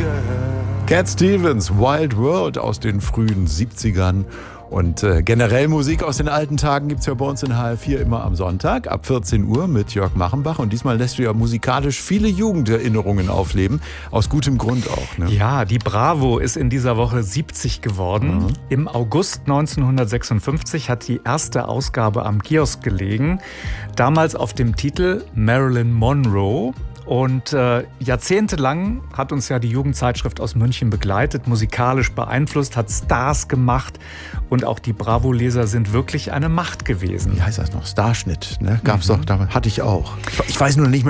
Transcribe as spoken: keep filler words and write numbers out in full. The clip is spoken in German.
Cat Stevens, Wild World aus den frühen siebzigern. Und äh, generell Musik aus den alten Tagen gibt es ja bei uns in H R vier immer am Sonntag ab vierzehn Uhr mit Jörg Machenbach. Und diesmal lässt du ja musikalisch viele Jugenderinnerungen aufleben. Aus gutem Grund auch. Ne? Ja, die Bravo ist in dieser Woche siebzig geworden. Mhm. Im August neunzehnhundertsechsundfünfzig hat die erste Ausgabe am Kiosk gelegen. Damals auf dem Titel Marilyn Monroe. Und äh, jahrzehntelang hat uns ja die Jugendzeitschrift aus München begleitet, musikalisch beeinflusst, hat Stars gemacht und auch die Bravo-Leser sind wirklich eine Macht gewesen. Wie heißt das noch? Starschnitt, ne? Gab's mhm. doch, da hatte ich auch. Ich weiß nur nicht mehr,